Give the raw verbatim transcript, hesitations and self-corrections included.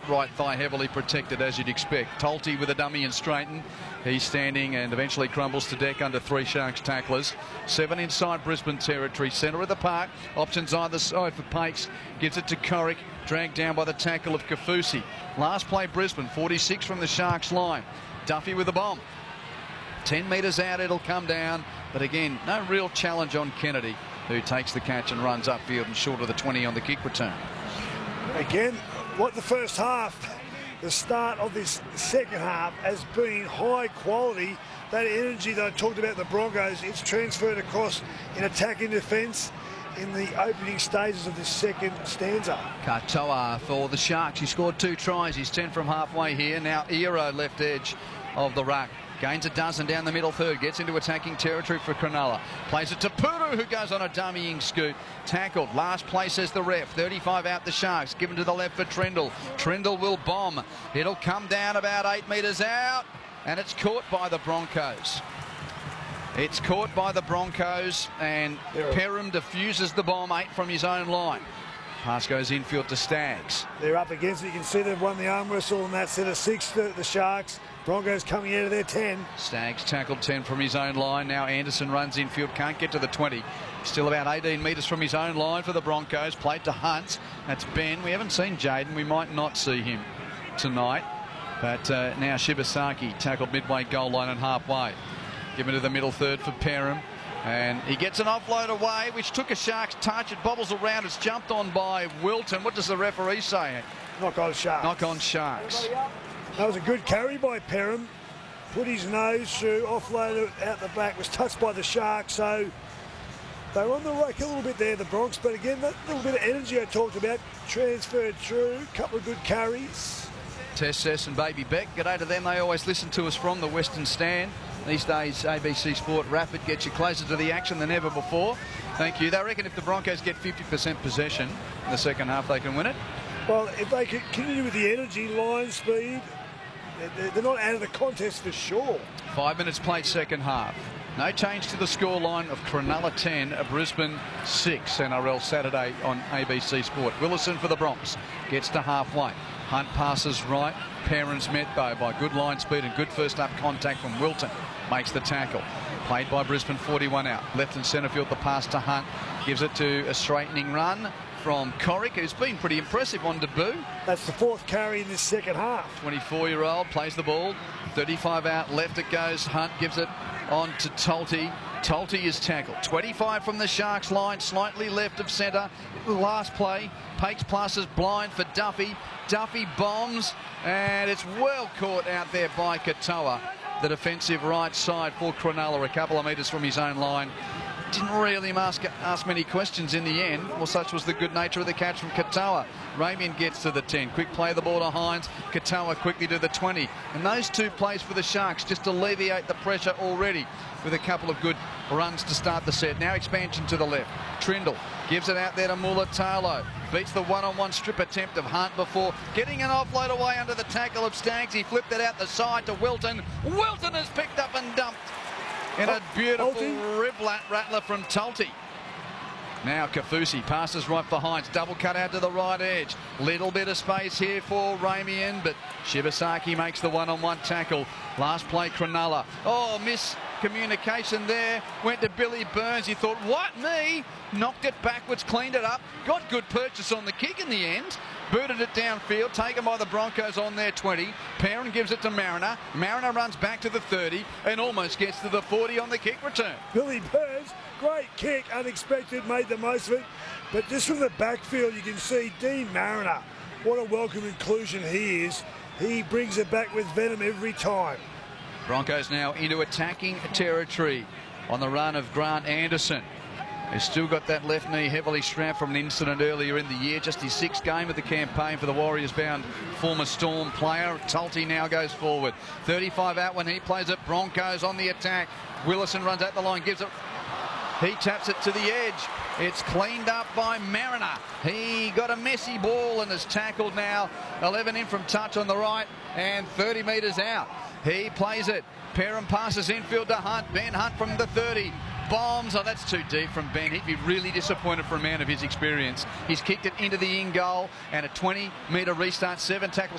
right thigh heavily protected, as you'd expect. Tolte with a dummy and straighten. He's standing and eventually crumbles to deck under three Sharks tacklers. Seven inside Brisbane territory, centre of the park. Options either side for Pakes. Gives it to Corrick, dragged down by the tackle of Kaufusi. Last play Brisbane, forty-six from the Sharks line. Duffy with the bomb. ten metres out, it'll come down. But again, no real challenge on Kennedy, who takes the catch and runs upfield and short of the twenty on the kick return. Again, what the first half, the start of this second half has been high quality. That energy that I talked about the Broncos, it's transferred across in attack and defence in the opening stages of this second stanza. Katoa for the Sharks. He scored two tries. He's ten from halfway here. Now Ero left edge of the ruck. Gains a dozen down the middle third. Gets into attacking territory for Cronulla. Plays it to Puru, who goes on a dummying scoot. Tackled. Last play, says the ref. thirty-five out the Sharks. Given to the left for Trindle. Trindle will bomb. It'll come down about eight metres out. And it's caught by the Broncos. It's caught by the Broncos. And Perham diffuses the bomb eight from his own line. Pass goes infield to Staggs. They're up against it. You can see they've won the arm wrestle and that set of six to the Sharks. Broncos coming out of their ten. Staggs tackled ten from his own line. Now Anderson runs infield, can't get to the twenty. Still about eighteen metres from his own line for the Broncos. Played to Hunt. That's Ben. We haven't seen Jaden. We might not see him tonight. But uh, now Shibasaki tackled midway goal line and halfway. Given to the middle third for Perham. And he gets an offload away, which took a Sharks touch. It bobbles around. It's jumped on by Wilton. What does the referee say? Knock on Sharks. Knock on Sharks. That was a good carry by Perham. Put his nose through, offloaded out the back, was touched by the Sharks. So they were on the rake a little bit there, the Bronx. But again, that little bit of energy I talked about transferred through. A couple of good carries. Tess Sess and Baby Beck, g'day to them. They always listen to us from the Western Stand. These days, A B C Sport Rapid gets you closer to the action than ever before. Thank you. They reckon if the Broncos get fifty percent possession in the second half, they can win it. Well, if they continue with the energy, line speed, they're not out of the contest for sure. Five minutes played second half. No change to the scoreline of Cronulla ten, Brisbane six. N R L Saturday on A B C Sport. Willison for the Bronx gets to halfway. Hunt passes right. Perham's met though by good line speed and good first up contact from Wilton. Makes the tackle. Played by Brisbane, forty-one out. Left and centre field, the pass to Hunt. Gives it to a straightening run from Corrick, who's been pretty impressive on debut. That's the fourth carry in this second half. twenty-four-year-old plays the ball. thirty-five out, left it goes. Hunt gives it on to Tolte. Tolte is tackled. twenty-five from the Sharks line, slightly left of centre. Last play, Pakes passes blind for Duffy. Duffy bombs, and it's well caught out there by Katoa. The defensive right side for Cronulla, a couple of metres from his own line. Didn't really ask, ask many questions in the end. Well, such was the good nature of the catch from Katoa. Ramian gets to the ten. Quick play the ball to Hines. Katoa quickly to the twenty. And those two plays for the Sharks just alleviate the pressure already with a couple of good runs to start the set. Now expansion to the left. Trindle gives it out there to Mulatalo. Beats the one-on-one strip attempt of Hunt before getting an offload away under the tackle of Staggs. He flipped it out the side to Wilton. Wilton is picked up and dumped in a beautiful rib rattler from Tolte. Now Kaufusi passes right for Hines. Double cut out to the right edge. Little bit of space here for Ramian, but Shibasaki makes the one-on-one tackle. Last play, Cronulla. Oh, miscommunication there. Went to Billy Burns. He thought, what, me? Knocked it backwards, cleaned it up. Got good purchase on the kick in the end. Booted it downfield, taken by the Broncos on their twenty. Perham gives it to Mariner. Mariner runs back to the thirty and almost gets to the forty on the kick return. Billy Burns, great kick, unexpected, made the most of it. But just from the backfield, you can see Dean Mariner. What a welcome inclusion he is. He brings it back with venom every time. Broncos now into attacking territory on the run of Grant Anderson. He's still got that left knee heavily strapped from an incident earlier in the year. Just his sixth game of the campaign for the Warriors-bound former Storm player. Tolte now goes forward. thirty-five out when he plays it. Broncos on the attack. Willison runs at the line, gives it. He taps it to the edge. It's cleaned up by Mariner. He got a messy ball and is tackled now. eleven in from touch on the right and thirty metres out. He plays it. Perham passes infield to Hunt. Ben Hunt from the thirty. Bombs. Oh, that's too deep from Ben. He'd be really disappointed for a man of his experience. He's kicked it into the in goal and a twenty metre restart. Seven tackles.